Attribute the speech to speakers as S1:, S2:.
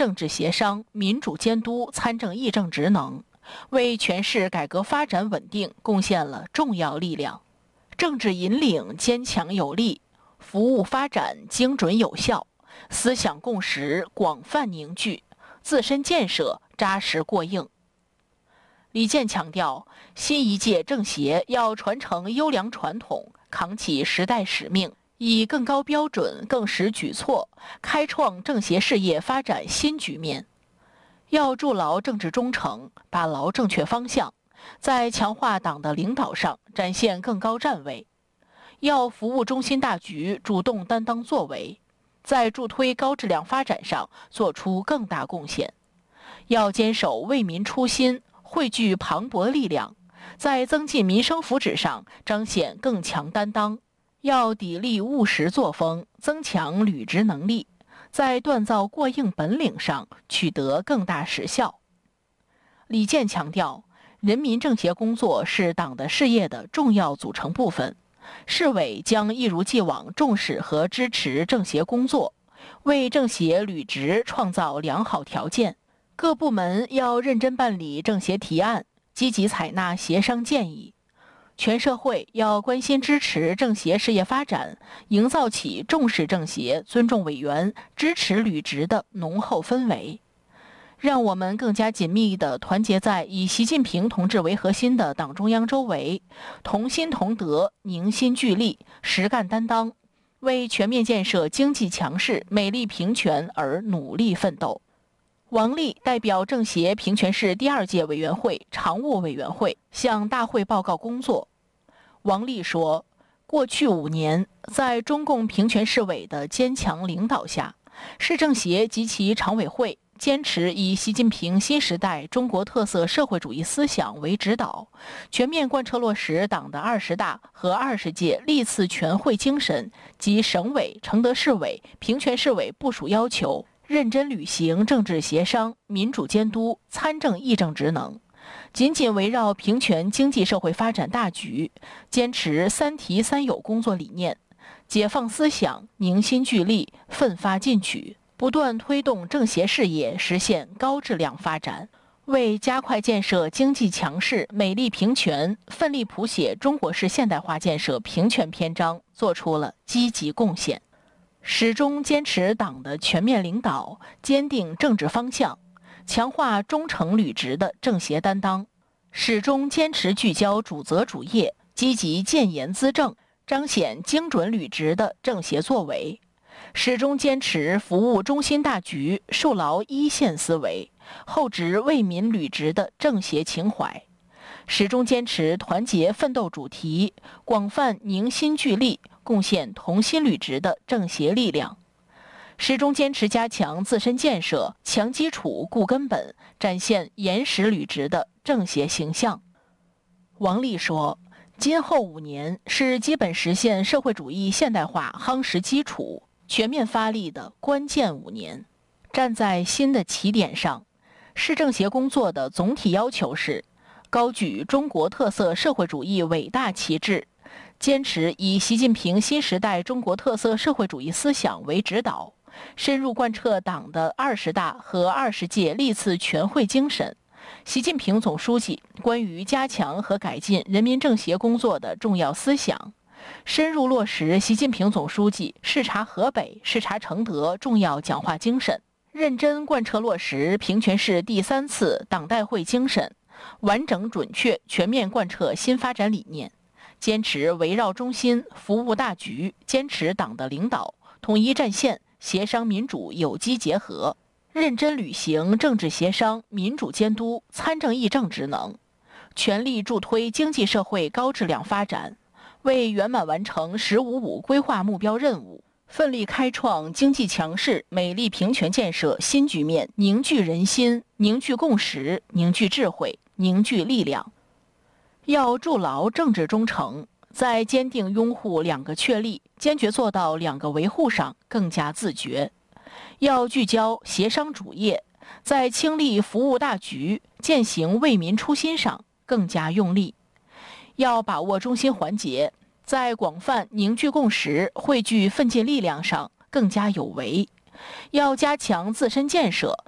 S1: 政治协商、民主监督、参政议政职能，为全市改革发展稳定贡献了重要力量。政治引领坚强有力，服务发展精准有效，思想共识广泛凝聚，自身建设扎实过硬。李健强调，新一届政协要传承优良传统，扛起时代使命，以更高标准、更实举措，开创政协事业发展新局面。要筑牢政治忠诚，把牢正确方向，在强化党的领导上展现更高站位。要服务中心大局，主动担当作为，在助推高质量发展上做出更大贡献。要坚守为民初心，汇聚磅礴力量，在增进民生福祉上彰显更强担当。要砥砺务实作风，增强履职能力，在锻造过硬本领上取得更大实效。李健强调，人民政协工作是党的事业的重要组成部分，市委将一如既往重视和支持政协工作，为政协履职创造良好条件。各部门要认真办理政协提案，积极采纳协商建议。全社会要关心支持政协事业发展，营造起重视政协、尊重委员、支持履职的浓厚氛围。让我们更加紧密地团结在以习近平同志为核心的党中央周围，同心同德，凝心聚力，实干担当，为全面建设经济强势、美丽平权而努力奋斗。王丽代表政协平泉市第2届委员会常务委员会向大会报告工作。王丽说，过去5年，在中共平泉市委的坚强领导下，市政协及其常委会坚持以习近平新时代中国特色社会主义思想为指导，全面贯彻落实党的20大和20届历次全会精神及省委、承德市委、平泉市委部署要求，认真履行政治协商、民主监督、参政议政职能，紧紧围绕平泉经济社会发展大局，坚持3提3有工作理念，解放思想，凝心聚力，奋发进取，不断推动政协事业实现高质量发展，为加快建设经济强势、美丽平权，奋力谱写中国式现代化建设平权篇章做出了积极贡献。始终坚持党的全面领导，坚定政治方向，强化忠诚履职的政协担当，始终坚持聚焦主责主业，积极建言资政，彰显精准履职的政协作为，始终坚持服务中心大局，树牢一线思维，厚植为民履职的政协情怀，始终坚持团结奋斗主题，广泛凝心聚力，贡献同心履职的政协力量，始终坚持加强自身建设，强基础固根本，展现严实履职的政协形象。王丽说，今后5年是基本实现社会主义现代化夯实基础、全面发力的关键5年。站在新的起点上，市政协工作的总体要求是高举中国特色社会主义伟大旗帜，坚持以习近平新时代中国特色社会主义思想为指导，深入贯彻党的20大和20届历次全会精神，习近平总书记关于加强和改进人民政协工作的重要思想，深入落实习近平总书记视察河北、视察承德重要讲话精神，认真贯彻落实平泉市第3次党代会精神，完整准确全面贯彻新发展理念，坚持围绕中心、服务大局，坚持党的领导，统一战线，协商民主有机结合，认真履行政治协商、民主监督、参政议政职能，全力助推经济社会高质量发展，为圆满完成“十五五”规划目标任务，奋力开创经济强势、美丽平权建设新局面，凝聚人心，凝聚共识，凝聚智慧，凝聚力量。要筑牢政治忠诚，在坚定拥护2个确立、坚决做到2个维护上更加自觉。要聚焦协商主业，在倾力服务大局、践行为民初心上更加用力。要把握中心环节，在广泛凝聚共识、汇聚奋进力量上更加有为。要加强自身建设，